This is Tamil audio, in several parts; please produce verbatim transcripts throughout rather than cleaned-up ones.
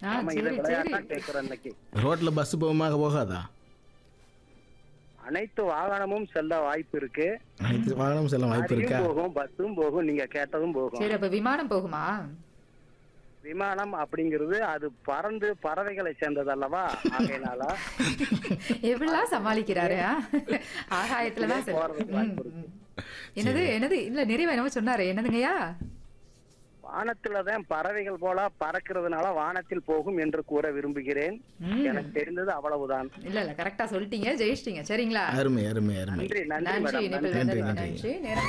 ஆ ஆமா இதை சரி சரி. விளையாட்டா கேட்கிறோம் இன்னைக்கு. ரோட்ல பஸ் போகுமா போகாதா? அனைத்து வாகனமும் செல்ல வாய்ப்பு இருக்கு. அனைத்து வாகனம் செல்ல வாய்ப்பு இருக்கா? லாரியும் போகும், பஸ்ஸும் போகும், நீங்க கேட்டதும் போகும். சரி அப்ப விமானம் போகுமா? விமானம் அப்படிங்கிறது அது பறந்து பறவைகளை சேர்ந்தது அல்லவா, ஆகையினால எப்படிலாம் சமாளிக்கிறாரு? ஆ? ஆகாயத்துலதான் செல்- போறதுக்கு ம், வாய்ப்பு இருக்கு. ம். என்னது என்னது இல்ல நிறைவா என்னமோ சொன்னாரு என்னதுங்கய்யா? வானத்துலதான் பறவைகள் போல பறக்கிறதுனால வானத்தில் போகும் என்று கூற விரும்புகிறேன். ம். எனக்கு தெரிந்தது அவ்வளவுதான். இல்ல இல்ல கரெக்டா சொல்லிட்டீங்க, ஜெயிச்சிட்டீங்க. சரிங்களா? அருமை அருமை அருமை. நன்றி நன்றி நன்றி மேடம், இணைப்பில் நன்றி. நன்றி, வந்ததுக்கு நன்றி. நன்றி. நேரம்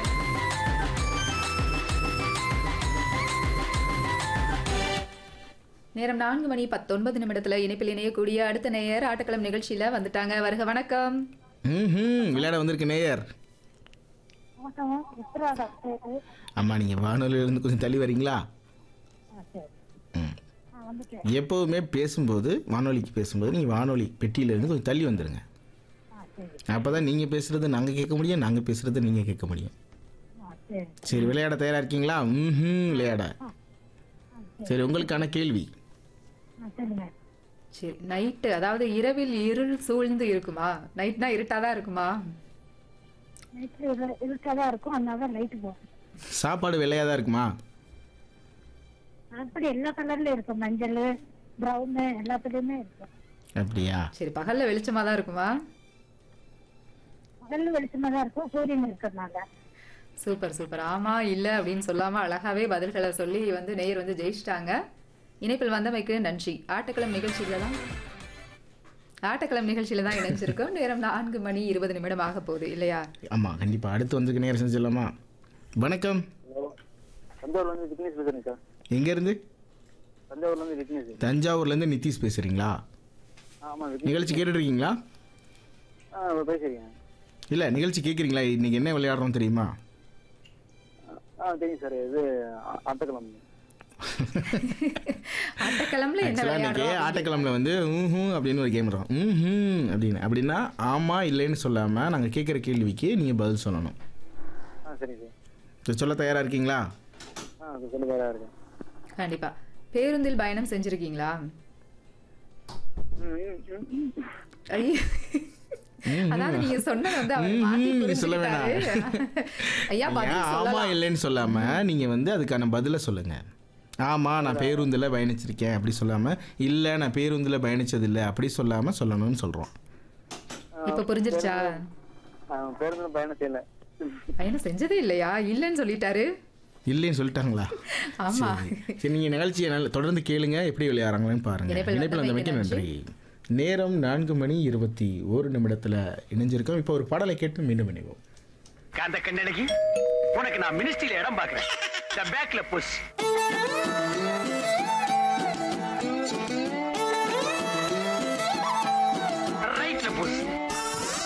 நேரம் நான்கு மணி பத்தொன்பது நிமிடத்துல இணைப்பில் இணையக்கூடிய அடுத்த நேயர் ஆட்டக்களம் நிகழ்ச்சியில வந்துட்டாங்க. வருக வணக்கம். ம் விளையாட வந்திருக்கு நேயர். அம்மா நீங்க வானொலியில இருந்து கொஞ்சம் தள்ளி வரீங்களா? ம். எப்பவுமே பேசும்போது வானொலிக்கு பேசும்போது நீங்க வானொலி பெட்டியில இருந்து கொஞ்சம் தள்ளி வந்துருங்க. அப்பதான் நீங்க பேசுறது நாங்க கேட்க முடியும், நாங்க பேசுறது நீங்க கேட்க முடியும். சரி விளையாட தயாரா இருக்கீங்களா? ம் விளையாட. சரி உங்களுக்கான கேள்வி. சரி நைட்டு அதாவது இரவில் இருள் சூழ்ந்து இருக்குமா? நைட்னா இருட்டாதான் இருக்குமா? இருட்டாதான் இருக்கும், அதனால லைட் போகும். சாப்பாடு வெள்ளையா தான் இருக்குமா? அப்படி எல்லா கலர்ல இருக்கும், மஞ்சள் பிரவுன் எல்லாத்துலயுமே இருக்கும். அப்படியா? சரி பகல்ல வெளிச்சமா தான் இருக்குமா? பகல்ல வெளிச்சமா தான் இருக்கும், சூரியன் இருக்கிறதுனால. Super super. ஆமா இல்ல அப்படின்னு சொல்லாம அழகாவே பதில்களை சொல்லி வந்து நேயர் வந்து ஜெயிச்சிட்டாங்க. இணைப்பில் வந்தமைக்கு நன்றி. ஆட்டக்களம் நிகழ்ச்சியில தான் ஆட்டக்களம் நிகழ்ச்சியில தான் இணைஞ்சிருக்கோம். நேரம் நான்கு மணி இருபது நிமிடம் ஆக போகுது இல்லையா? ஆமா கண்டிப்பா. அடுத்து வந்திருக்கு நேரம் செஞ்சிடலாமா? வணக்கம். தஞ்சாவூர்ல இருந்து விக்னேஷ் பேசுறேன் சார். எங்க இருந்து? தஞ்சாவூர்ல இருந்து விக்னேஷ். தஞ்சாவூர்ல இருந்து நிதிஷ் பேசுறீங்களா? ஆமா விக்னேஷ். நிகழ்ச்சி கேட்டுட்டு இருக்கீங்களா? ஆ பேசுறீங்க. இல்ல நிகழ்ச்சி கேட்குறீங்களா? இன்னைக்கு என்ன விளையாடுறோம் தெரியுமா? ஆ தெரியும் சார். இது ஆட்டக்கிழமை. ஆட்டக்களம்ல என்ன ஆக்சுவலா இன்னைக்கு விளையாடுறோம்? ஆட்டக்கிழமைல வந்து ஊஹும் அப்படின்னு ஒரு கேம் இருக்கும். ஊஹும் அப்படின்னு அப்படின்னா ஆமா இல்லைன்னு சொல்லாம நாங்க கேட்குற கேள்விக்கு நீங்க பதில் சொல்லணும். ஆ சரி சார். சரி, சொல்ல தயாரா இருக்கீங்களா? ஆ அது சொல்ல தயாரா இருக்கேன். கண்டிப்பா. பேருந்தில் பயணம் செஞ்சிருக்கீங்களா? ம், ம், ம். ஐய. அதாவது நீங்க சொன்னது வந்து அவர் மாத்தி ம்ஹும், நீ சொல்ல புரிஞ்சுக்கிட்டாரு. ஐயா நீங்க பதில் ஆமா சொல்லலாம். இல்லைன்னு சொல்லாம நீங்க வந்து அதுக்கான பதிலை சொல்லுங்க. ஆமா நான் பேருந்துல பயணிச்சிருக்கேன் அப்படி சொல்லாம, இல்ல நான் பேருந்துல பயணிச்சது இல்லை அப்படி சொல்லாம சொல்லணும்னு சொல்றோம். இப்ப புரிஞ்சிருச்சா? ஆ, பேருந்துல பயணம் செய்யல. பயணம் செஞ்சதே இல்லையா? இல்லைன்னு சொல்லிட்டாரு. இல்லைன்னு சொல்லிட்டாங்களா? ஆமா. சரி. சரி நீங்க நிகழ்ச்சியை நல்ல தொடர்ந்து கேளுங்க, எப்படி விளையாடுறாங்கன்னு பாருங்க. இணைப்பில் இணைப்பில் வந்தமைக்கு வந்தமைக்கு நன்றி. நேரம் நான்கு மணி இருபத்தி ஒரு நிமிடத்துல இணைஞ்சிருக்கோம். இப்போ ஒரு பாடலை கேட்டு மீண்டும் இணைவோம். காந்த கண்ணனுக்கு உனக்கு நான் மினிஸ்ட்ரியில இடம் பாக்குறேன். பேக்ல புஷ்